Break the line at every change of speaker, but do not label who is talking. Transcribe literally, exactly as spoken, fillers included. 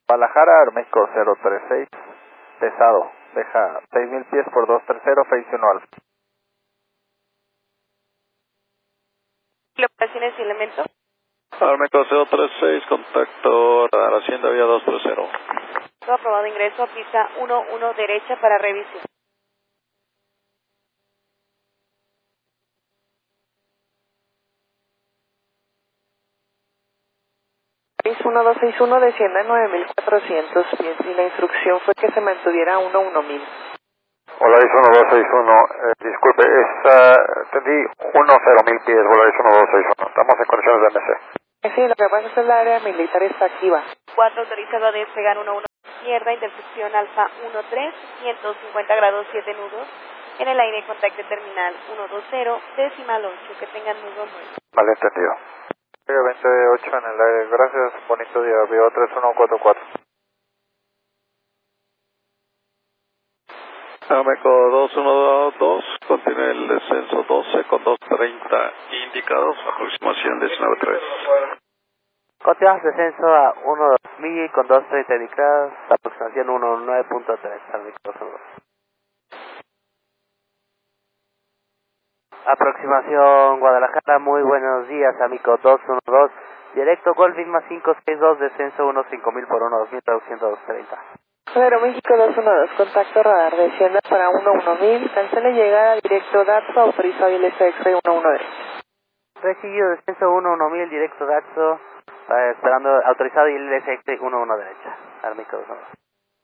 Guadalajara, Armeco cero tres seis, pesado, deja seis mil pies por dos tercero, Face uno Alfa.
¿Operaciones y elementos?
Armeco cero tres seis, contacto radar Hacienda vía dos tres cero.
Todo aprobado, ingreso a pista uno uno derecha para revisión.
seis uno dos seis uno descienda nueve mil cuatrocientos pies y la instrucción fue que se mantuviera a uno uno mil.
Volaris uno dos seis uno, eh, disculpe, es, uh, entendí uno cero mil pies, Volaris uno dos seis uno, estamos en condiciones de M C.
Sí, lo que pasa es que el área militar está activa.
cuatro autorizado a despegar uno uno izquierda, intercepción alfa uno tres, ciento cincuenta grados siete nudos, en el aire contacto terminal uno dos cero, decimal ocho, que tengan nudo nueve.
Vale, entendido. veinte ocho en el aire, gracias, bonito día, Bio tres uno cuatro cuatro.
Armeco dos uno dos, continúe el descenso doce con dos treinta indicados, aproximación diecinueve tres.
Continuamos descenso a uno dos mil con dos treinta indicados, aproximación uno nueve punto tres, Armeco dos uno dos. Aproximación Guadalajara, muy buenos días, Amico dos uno dos, directo Golf Lima cinco seis dos, descenso uno cinco mil por uno dos mil, traduciendo dos treinta.
Aeroméxico dos uno dos, contacto radar, descienda para uno uno mil, cancele llegada directo Datso, autorizado y L S X-Ray uno uno derecha.
Recibido descenso uno uno mil, directo Datso, eh, esperando autorizado y L S X uno uno derecha, Armeco dos uno dos.